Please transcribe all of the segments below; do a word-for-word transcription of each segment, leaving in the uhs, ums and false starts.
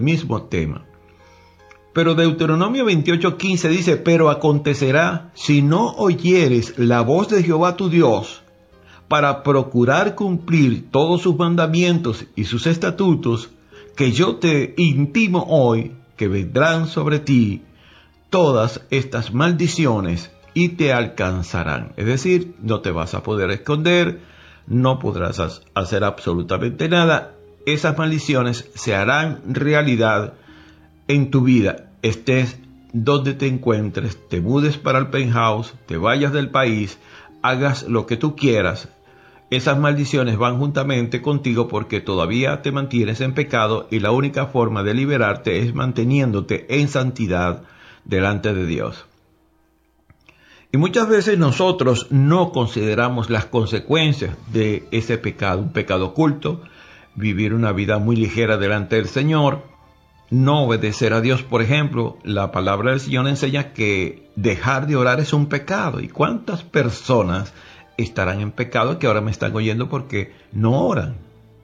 mismo tema. Pero Deuteronomio veintiocho quince dice: pero acontecerá, si no oyeres la voz de Jehová tu Dios, para procurar cumplir todos sus mandamientos y sus estatutos, que yo te intimo hoy, que vendrán sobre ti todas estas maldiciones y te alcanzarán. Es decir, no te vas a poder esconder, no podrás hacer absolutamente nada. Esas maldiciones se harán realidad en tu vida, estés donde te encuentres, te mudes para el penthouse, te vayas del país, hagas lo que tú quieras. Esas maldiciones van juntamente contigo porque todavía te mantienes en pecado y la única forma de liberarte es manteniéndote en santidad delante de Dios. Y muchas veces nosotros no consideramos las consecuencias de ese pecado, un pecado oculto, vivir una vida muy ligera delante del Señor, no obedecer a Dios. Por ejemplo, la palabra del Señor enseña que dejar de orar es un pecado. ¿Y cuántas personas estarán en pecado que ahora me están oyendo porque no oran?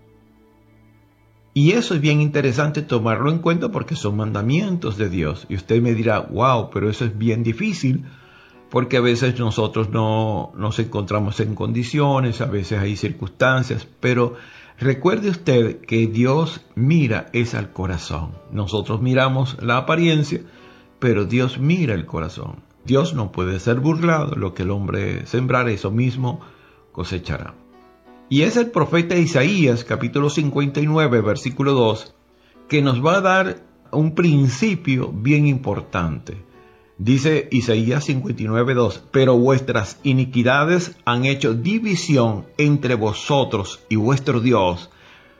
Y eso es bien interesante tomarlo en cuenta porque son mandamientos de Dios. Y usted me dirá: wow, pero eso es bien difícil, porque a veces nosotros no nos encontramos en condiciones, a veces hay circunstancias, pero recuerde usted que Dios mira es al corazón. Nosotros miramos la apariencia, pero Dios mira el corazón. Dios no puede ser burlado, lo que el hombre sembrare, eso mismo cosechará. Y es el profeta Isaías, capítulo cincuenta y nueve, versículo dos, que nos va a dar un principio bien importante. Dice Isaías cincuenta y nueve, dos: pero vuestras iniquidades han hecho división entre vosotros y vuestro Dios,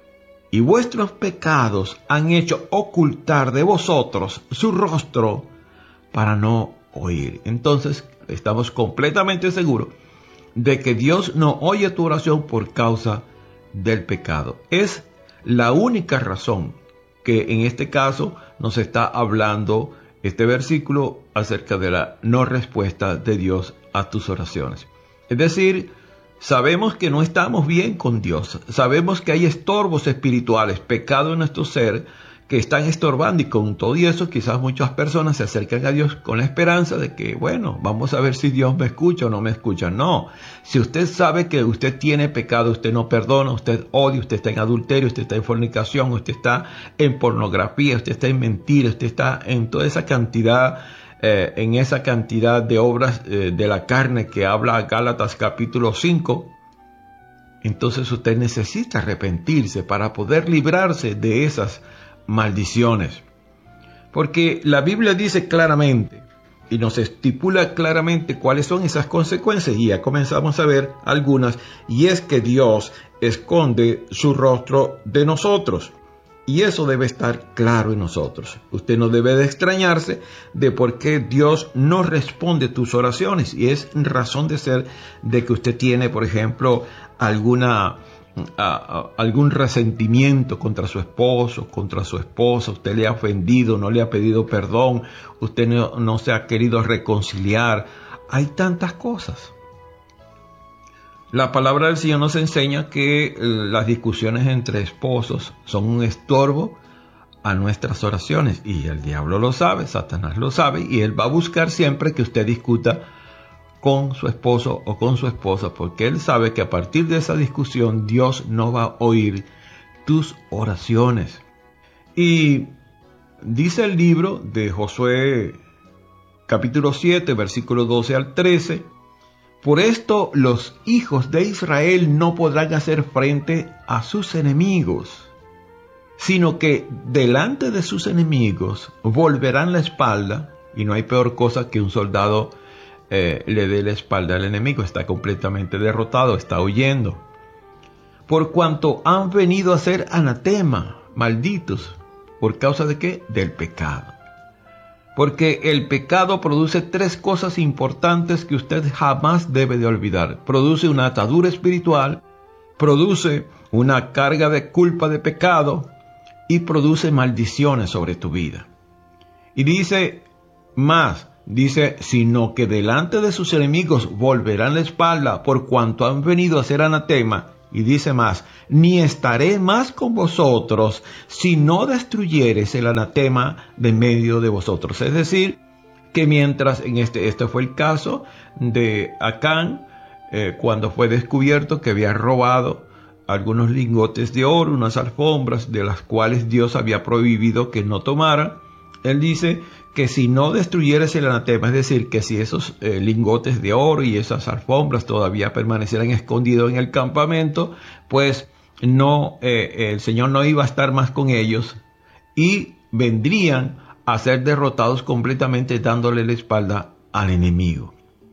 y vuestros pecados han hecho ocultar de vosotros su rostro para no oír. Entonces, estamos completamente seguros de que Dios no oye tu oración por causa del pecado. Es la única razón que en este caso nos está hablando este versículo acerca de la no respuesta de Dios a tus oraciones. Es decir, sabemos que no estamos bien con Dios, sabemos que hay estorbos espirituales, pecado en nuestro ser, que están estorbando, y con todo y eso quizás muchas personas se acercan a Dios con la esperanza de que, bueno, vamos a ver si Dios me escucha o no me escucha. No, si usted sabe que usted tiene pecado, usted no perdona, usted odia, usted está en adulterio, usted está en fornicación, usted está en pornografía, usted está en mentira, usted está en toda esa cantidad, eh, en esa cantidad de obras eh, de la carne que habla Gálatas capítulo cinco, entonces usted necesita arrepentirse para poder librarse de esas maldiciones, porque la Biblia dice claramente y nos estipula claramente cuáles son esas consecuencias, y ya comenzamos a ver algunas, y es que Dios esconde su rostro de nosotros, y eso debe estar claro en nosotros. Usted no debe de extrañarse de por qué Dios no responde tus oraciones, y es razón de ser de que usted tiene, por ejemplo, alguna A, a, algún resentimiento contra su esposo, contra su esposa, usted le ha ofendido, no le ha pedido perdón, usted no, no se ha querido reconciliar. Hay tantas cosas. La palabra del Señor nos enseña que las discusiones entre esposos son un estorbo a nuestras oraciones, y el diablo lo sabe, Satanás lo sabe, y él va a buscar siempre que usted discuta con su esposo o con su esposa, porque él sabe que a partir de esa discusión Dios no va a oír tus oraciones. Y dice el libro de Josué capítulo siete, versículo doce al trece: por esto los hijos de Israel no podrán hacer frente a sus enemigos, sino que delante de sus enemigos volverán la espalda. Y no hay peor cosa que un soldado Eh, le dé la espalda al enemigo, está completamente derrotado, está huyendo. Por cuanto han venido a ser anatema, malditos. ¿Por causa de qué? Del pecado. Porque el pecado produce tres cosas importantes que usted jamás debe de olvidar. Produce una atadura espiritual, produce una carga de culpa de pecado y produce maldiciones sobre tu vida. Y dice más, dice, sino que delante de sus enemigos volverán la espalda por cuanto han venido a ser anatema, Y dice más, ni estaré más con vosotros si no destruyeres el anatema de medio de vosotros. Es decir, que mientras, en este, este fue el caso de Acán, eh, cuando fue descubierto que había robado algunos lingotes de oro, unas alfombras de las cuales Dios había prohibido que no tomaran, él dice que si no destruyeres el anatema, es decir, que si esos eh, lingotes de oro y esas alfombras todavía permanecieran escondidos en el campamento, pues no, eh, el Señor no iba a estar más con ellos y vendrían a ser derrotados completamente, dándole la espalda al enemigo.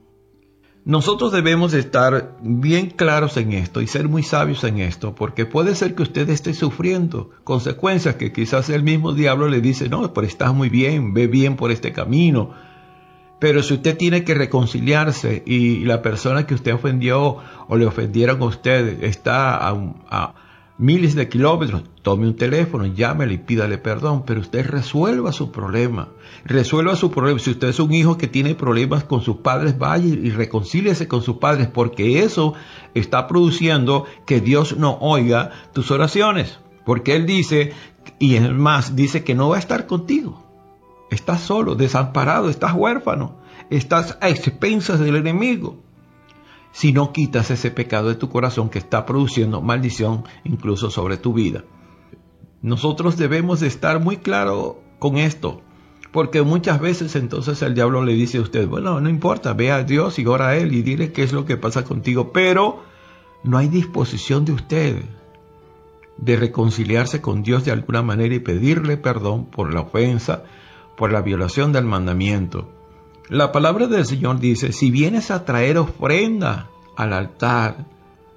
Nosotros debemos estar bien claros en esto y ser muy sabios en esto, porque puede ser que usted esté sufriendo consecuencias que quizás el mismo diablo le dice, no, pero estás muy bien, ve bien por este camino. Pero si usted tiene que reconciliarse y la persona que usted ofendió o le ofendieron a usted está a, a miles de kilómetros, tome un teléfono, llámele y pídale perdón, pero usted resuelva su problema, resuelva su problema. Si usted es un hijo que tiene problemas con sus padres, vaya y reconcíliese con sus padres, porque eso está produciendo que Dios no oiga tus oraciones, porque Él dice, y es más, dice que no va a estar contigo. Estás solo, desamparado, estás huérfano, estás a expensas del enemigo. Si no quitas ese pecado de tu corazón que está produciendo maldición incluso sobre tu vida. Nosotros debemos de estar muy claros con esto, porque muchas veces entonces el diablo le dice a usted, bueno, no importa, ve a Dios y ora a Él y dile qué es lo que pasa contigo, pero no hay disposición de usted de reconciliarse con Dios de alguna manera y pedirle perdón por la ofensa, por la violación del mandamiento. La palabra del Señor dice, si vienes a traer ofrenda al altar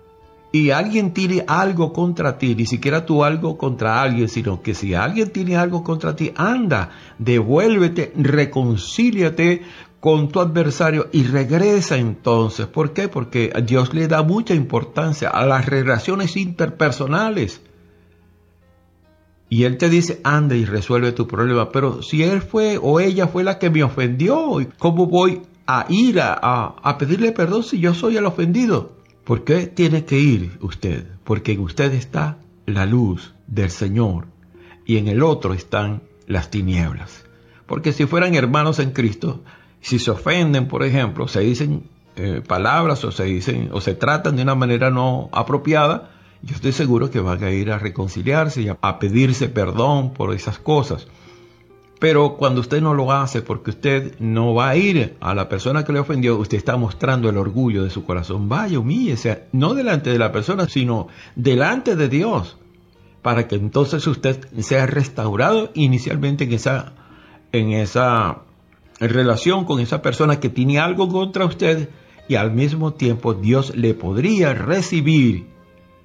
y alguien tiene algo contra ti, ni siquiera tú algo contra alguien, sino que si alguien tiene algo contra ti, anda, devuélvete, reconcíliate con tu adversario y regresa entonces. ¿Por qué? Porque Dios le da mucha importancia a las relaciones interpersonales. Y Él te dice, anda y resuelve tu problema. Pero si él fue o ella fue la que me ofendió, ¿cómo voy a ir a, a, a pedirle perdón si yo soy el ofendido? ¿Por qué tiene que ir usted? Porque en usted está la luz del Señor y en el otro están las tinieblas. Porque si fueran hermanos en Cristo, si se ofenden, por ejemplo, se dicen eh, palabras o se dicen o se tratan de una manera no apropiada, yo estoy seguro que van a ir a reconciliarse y a, a pedirse perdón por esas cosas. Pero cuando usted no lo hace, porque usted no va a ir a la persona que le ofendió, usted está mostrando el orgullo de su corazón. Vaya, humíllese, no delante de la persona, sino delante de Dios, para que entonces usted sea restaurado inicialmente en esa, en esa relación con esa persona que tiene algo contra usted, y al mismo tiempo Dios le podría recibir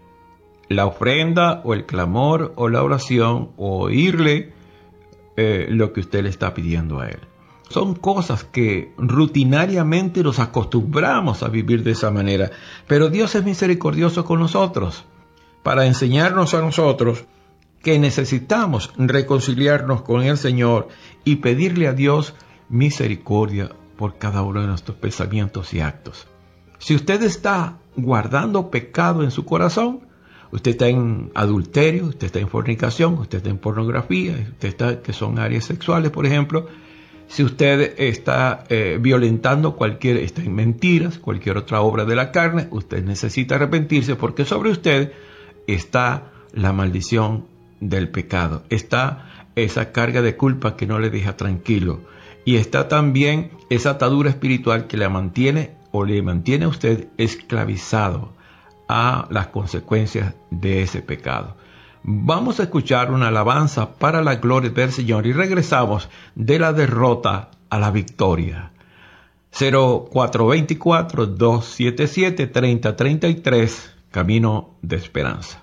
la ofrenda o el clamor o la oración o oírle eh, lo que usted le está pidiendo a Él. Son cosas que rutinariamente nos acostumbramos a vivir de esa manera, pero Dios es misericordioso con nosotros para enseñarnos a nosotros que necesitamos reconciliarnos con el Señor y pedirle a Dios misericordia por cada uno de nuestros pensamientos y actos. Si usted está guardando pecado en su corazón, usted está en adulterio, usted está en fornicación, usted está en pornografía, usted está, que son áreas sexuales, por ejemplo. Si usted está eh, violentando cualquier, está en mentiras, cualquier otra obra de la carne, usted necesita arrepentirse, porque sobre usted está la maldición del pecado. Está esa carga de culpa que no le deja tranquilo. Y está también esa atadura espiritual que le mantiene o le mantiene a usted esclavizado a las consecuencias de ese pecado. Vamos a escuchar una alabanza para la gloria del Señor y regresamos de la derrota a la victoria. cero cuatro dos cuatro, dos siete siete, tres cero tres tres, Camino de Esperanza.